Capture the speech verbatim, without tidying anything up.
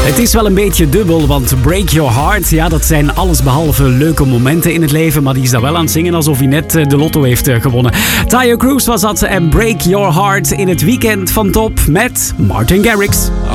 Het is wel een beetje dubbel, want Break Your Heart, ja, dat zijn allesbehalve leuke momenten in het leven, maar die is dan wel aan het zingen alsof hij net de lotto heeft gewonnen. Taio Cruz was dat en Break Your Heart in het weekend van Top met Martin Garrix.